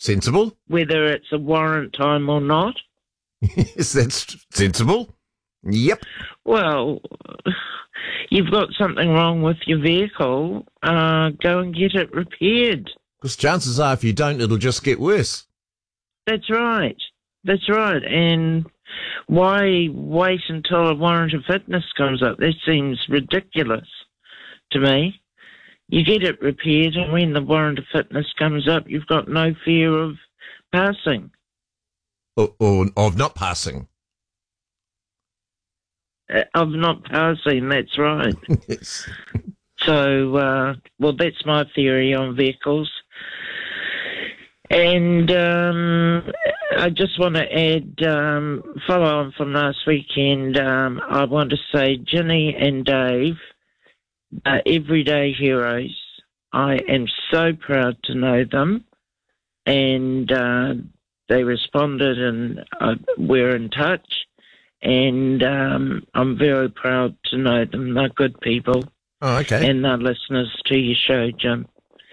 Sensible. whether it's a warrant time or not. Yes, that's sensible. Yep. Well, you've got something wrong with your vehicle, go and get it repaired. Because chances are if you don't, it'll just get worse. That's right. That's right. And why wait until a warrant of fitness comes up? That seems ridiculous to me. You get it repaired, and when the warrant of fitness comes up, you've got no fear of passing. Or of not passing. Of not passing, that's right. Yes. So, well, that's my theory on vehicles. And I just want to add, follow on from last weekend, I want to say Ginny and Dave are everyday heroes. I am so proud to know them. And they responded and we're in touch. And I'm very proud to know them. They're good people. Oh, okay. And they're listeners to your show, Jim.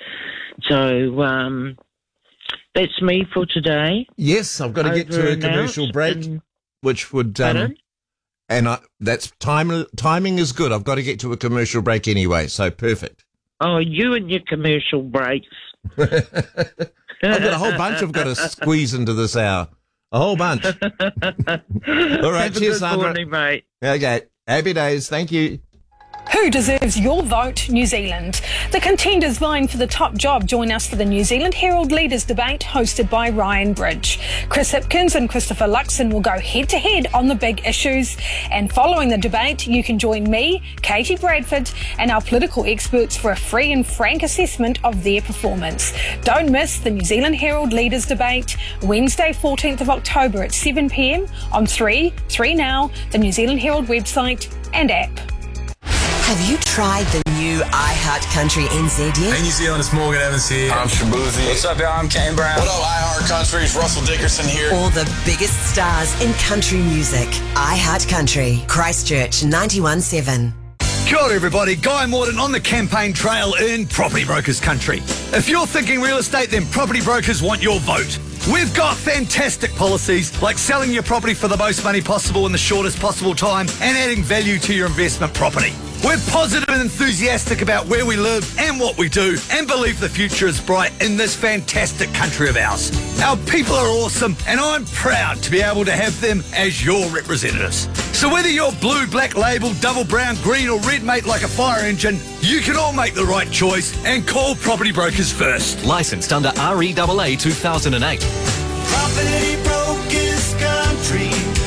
So that's me for today. Yes, I've got to get to a commercial break, which would... that's timing is good. I've got to get to a commercial break anyway, so perfect. Oh, you and your commercial breaks. I've got a whole bunch I've got to squeeze into this hour. A whole bunch. All right, cheers, Sandra. Morning, mate. Okay, happy days. Thank you. Who deserves your vote? New Zealand. The contenders vying for the top job join us for the New Zealand Herald Leaders Debate hosted by Ryan Bridge. Chris Hipkins and Christopher Luxon will go head-to-head on the big issues. And following the debate, you can join me, Katie Bradford, and our political experts for a free and frank assessment of their performance. Don't miss the New Zealand Herald Leaders Debate, Wednesday 14th of October at 7 p.m. on 3Now, the New Zealand Herald website and app. Have you tried the new iHeart Country NZ yet? Hey New Zealand, it's Morgan Evans here. I'm Shabuzi. What's up, y'all? I'm Kane Brown. What up, iHeart Country? It's Russell Dickerson here. All the biggest stars in country music. iHeart Country, Christchurch 91.7. Kia ora everybody, Guy Morton on the campaign trail in Property Brokers Country. If you're thinking real estate, then Property Brokers want your vote. We've got fantastic policies like selling your property for the most money possible in the shortest possible time and adding value to your investment property. We're positive and enthusiastic about where we live and what we do and believe the future is bright in this fantastic country of ours. Our people are awesome and I'm proud to be able to have them as your representatives. So whether you're blue, black label, double brown, green or red mate like a fire engine, you can all make the right choice and call Property Brokers first. Licensed under REAA 2008. Property Brokers Country.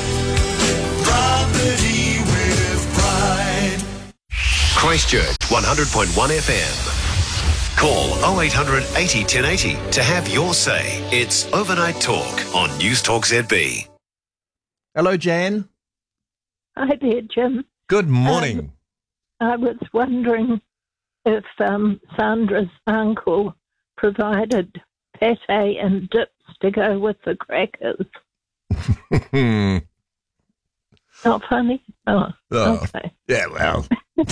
Property with pride. Christchurch 100.1 FM. Call 0800 80 1080 to have your say. It's Overnight Talk on News Talk ZB. Hello, Jan. Hi there, Jim. Good morning. I was wondering if Sandra's uncle provided pate and dips to go with the crackers. Not funny? Oh, okay. Yeah, well.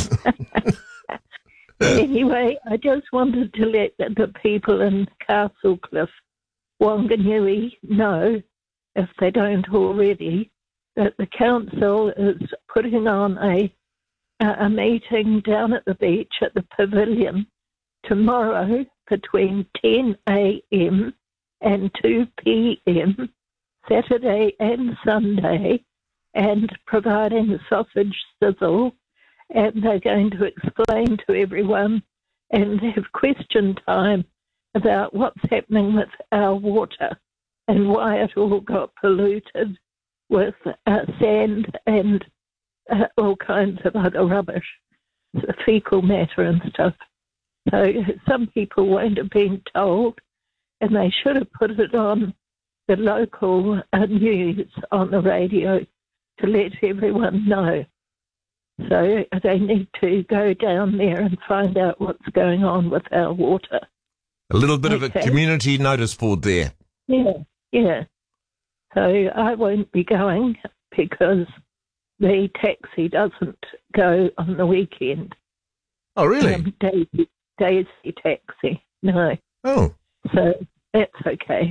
Anyway, I just wanted to let the people in Castlecliff, Wanganui, know, if they don't already, that the council is putting on a meeting down at the beach at the pavilion tomorrow between 10 a.m. and 2 p.m., Saturday and Sunday, and providing sausage sizzle, and they're going to explain to everyone and have question time about what's happening with our water and why it all got polluted with sand and all kinds of other rubbish, fecal matter and stuff. So some people won't have been told, and they should have put it on the local news on the radio to let everyone know. So they need to go down there and find out what's going on with our water. A little bit of a community notice board there. Yeah. So I won't be going because the taxi doesn't go on the weekend. Oh, really? Daisy taxi, no. Oh. So that's okay.